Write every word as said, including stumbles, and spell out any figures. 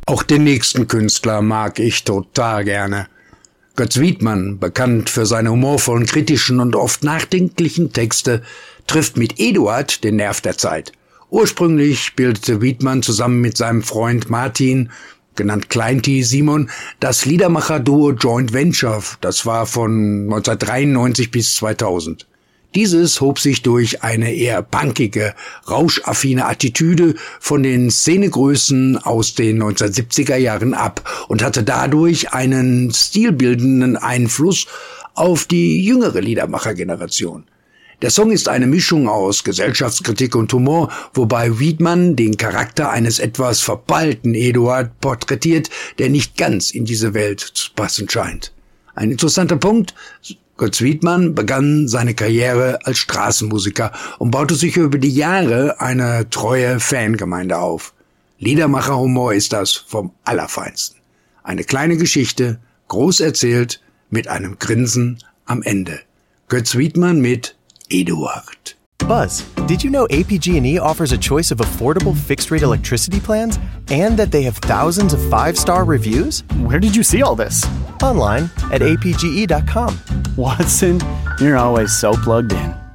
Auch den nächsten Künstler mag ich total gerne. Götz Wiedmann, bekannt für seine humorvollen, kritischen und oft nachdenklichen Texte, trifft mit Eduard den Nerv der Zeit. Ursprünglich bildete Wiedmann zusammen mit seinem Freund Martin, genannt Klein-T, Simon, das Liedermacher-Duo Joint Venture. Das war von neunzehnhundertdreiundneunzig bis zweitausend. Dieses hob sich durch eine eher punkige, rauschaffine Attitüde von den Szenegrößen aus den neunzehnhundertsiebziger Jahren ab und hatte dadurch einen stilbildenden Einfluss auf die jüngere Liedermachergeneration. Der Song ist eine Mischung aus Gesellschaftskritik und Humor, wobei Wiedmann den Charakter eines etwas verballten Eduard porträtiert, der nicht ganz in diese Welt zu passen scheint. Ein interessanter Punkt: Götz Wiedmann begann seine Karriere als Straßenmusiker und baute sich über die Jahre eine treue Fangemeinde auf. Liedermacherhumor ist das vom Allerfeinsten. Eine kleine Geschichte, groß erzählt, mit einem Grinsen am Ende. Götz Wiedmann mit Eduard. Buzz, did you know A P G and E offers a choice of affordable fixed-rate electricity plans and that they have thousands of five-star reviews? Where did you see all this? Online at A P G E dot com. Watson, you're always so plugged in.